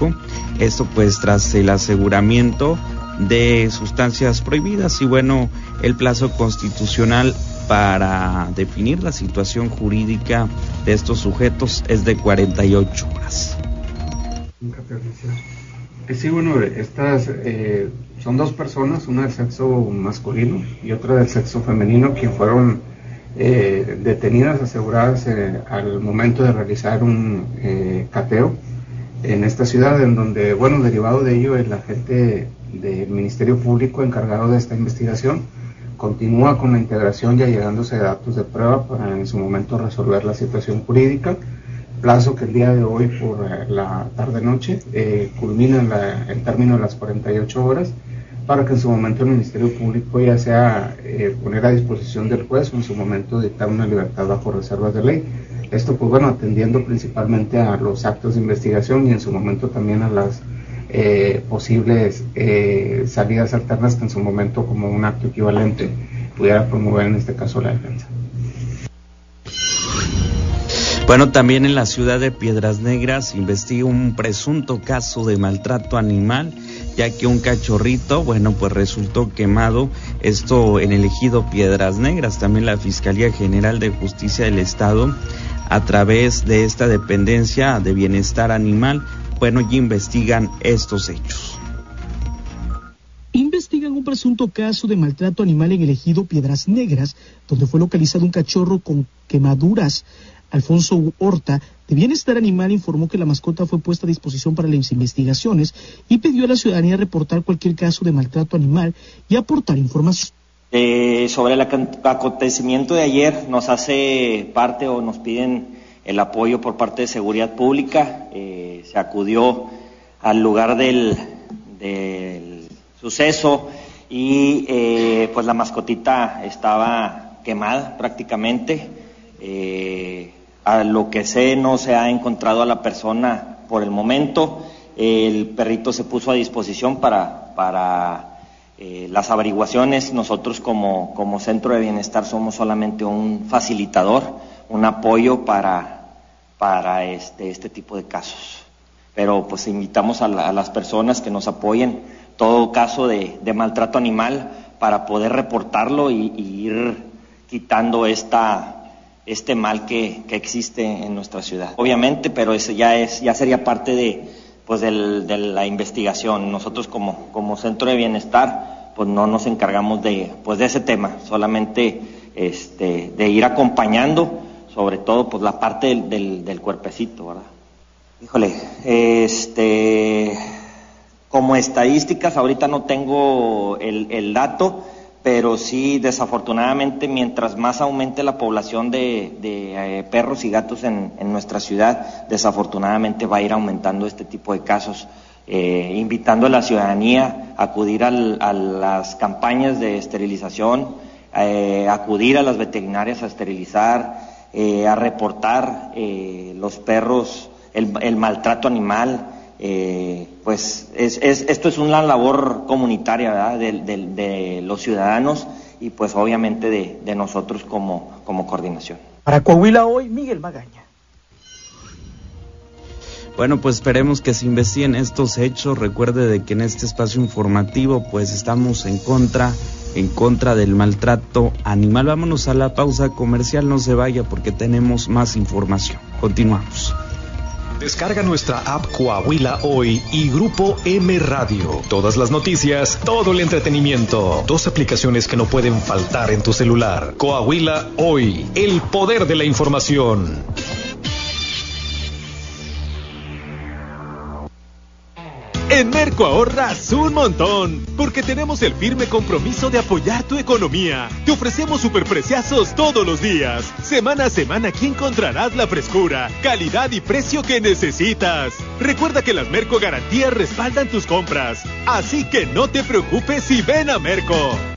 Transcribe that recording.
público. Esto pues tras el aseguramiento de sustancias prohibidas y bueno, el plazo constitucional para definir la situación jurídica de estos sujetos es de 48 horas. Sí, bueno, estas son dos personas, una del sexo masculino y otra del sexo femenino, quien fueron detenidas, aseguradas al momento de realizar un cateo en esta ciudad, en donde, bueno, derivado de ello, el agente del Ministerio Público encargado de esta investigación continúa con la integración y allegándose de datos de prueba para en su momento resolver la situación jurídica, plazo que el día de hoy por la tarde-noche culmina el término de las 48 horas, para que en su momento el Ministerio Público ya sea poner a disposición del juez o en su momento dictar una libertad bajo reservas de ley. Esto pues bueno, atendiendo principalmente a los actos de investigación y en su momento también a las posibles salidas alternas que en su momento como un acto equivalente pudiera promover en este caso la defensa. Bueno, también en la ciudad de Piedras Negras investiga un presunto caso de maltrato animal, ya que un cachorrito, bueno, pues resultó quemado, esto en el ejido Piedras Negras. También la Fiscalía General de Justicia del Estado, a través de esta dependencia de bienestar animal, bueno, ya investigan estos hechos. Investigan un presunto caso de maltrato animal en el ejido Piedras Negras, donde fue localizado un cachorro con quemaduras. Alfonso Horta, de Bienestar Animal, informó que la mascota fue puesta a disposición para las investigaciones y pidió a la ciudadanía reportar cualquier caso de maltrato animal y aportar información. Sobre el acontecimiento de ayer, nos hace parte o nos piden el apoyo por parte de Seguridad Pública. Se acudió al lugar del suceso y pues la mascotita estaba quemada prácticamente. A lo que sé, no se ha encontrado a la persona por el momento. El perrito se puso a disposición para las averiguaciones. Nosotros como Centro de Bienestar somos solamente un facilitador, un apoyo para este tipo de casos. Pero pues invitamos a las personas que nos apoyen todo caso de maltrato animal para poder reportarlo y ir quitando este mal que existe en nuestra ciudad. Obviamente, pero eso ya sería parte de la investigación. Nosotros como Centro de Bienestar pues no nos encargamos de ese tema, solamente de ir acompañando, sobre todo pues la parte del cuerpecito, ¿verdad? Híjole, como estadísticas ahorita no tengo el dato, pero sí, desafortunadamente, mientras más aumente la población de perros y gatos en nuestra ciudad, desafortunadamente va a ir aumentando este tipo de casos. Invitando a la ciudadanía a acudir a las campañas de esterilización, acudir a las veterinarias a esterilizar, a reportar los perros, el maltrato animal. Pues esto es una labor comunitaria, ¿verdad? de los ciudadanos y pues obviamente de nosotros como coordinación. Para Coahuila Hoy, Miguel Magaña. Bueno, pues esperemos que se investiguen estos hechos. Recuerde de que en este espacio informativo pues estamos en contra del maltrato animal. Vámonos a la pausa comercial, no se vaya porque tenemos más información. Continuamos. Descarga nuestra app Coahuila Hoy y Grupo M Radio. Todas las noticias, todo el entretenimiento. 2 aplicaciones que no pueden faltar en tu celular. Coahuila Hoy, el poder de la información. En Merco ahorras un montón, porque tenemos el firme compromiso de apoyar tu economía. Te ofrecemos superpreciazos todos los días. Semana a semana aquí encontrarás la frescura, calidad y precio que necesitas. Recuerda que las Merco Garantías respaldan tus compras, así que no te preocupes y ven a Merco.